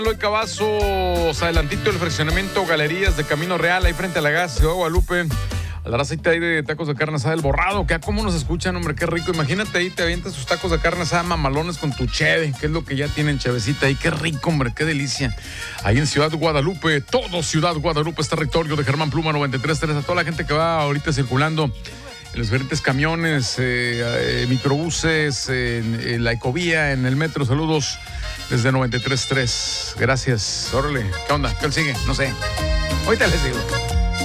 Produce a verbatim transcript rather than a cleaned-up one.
Eloy Cavazos, adelantito del fraccionamiento Galerías de Camino Real, ahí frente a la gas, Ciudad Guadalupe. Al dar aceite ahí de tacos de carne asada El Borrado, que a cómo nos escuchan, hombre, qué rico. Imagínate ahí, te avientas tus tacos de carne asada mamalones con tu cheve, que es lo que ya tienen chevecita ahí. Qué rico, hombre, qué delicia. Ahí en Ciudad Guadalupe, todo Ciudad Guadalupe es territorio de Germán Pluma noventa y tres punto tres. A toda la gente que va ahorita circulando en los diferentes camiones, eh, eh, microbuses, en, en la ecovía, en el metro, saludos desde noventa y tres punto tres. Gracias. Órale, ¿qué onda? ¿Qué sigue? No sé. Ahorita les digo.